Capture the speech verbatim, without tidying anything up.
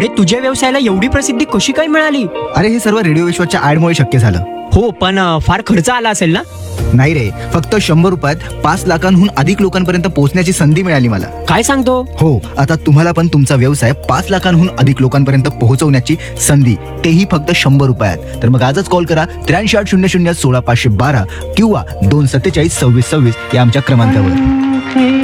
अरे तुझ्या व्यवसायाला एवढी प्रसिद्धी कशी काय मिळाली? अरे हे सर्व रेडिओ विश्वाच्या ऍडमुळे शक्य झालं. हो पण अ, फार खर्च आला असेल ना? नाही रे, फक्त शंभर रुपयात पाच लाखांहून अधिक लोकांपर्यंत पोहोचण्याची संधी मिळाली मला. काय सांगतो? हो, आता तुम्हाला पण तुमचा व्यवसाय पाच लाखांहून अधिक लोकांपर्यंत पोहोचवण्याची संधी, तेही फक्त शंभर रुपयात. तर मग आजच कॉल करा त्र्याऐंशी आठ शून्य शून्य सोळा पाचशे बारा किंवा दोन सत्तेचाळीस सव्वीस सव्वीस या आमच्या क्रमांकावर.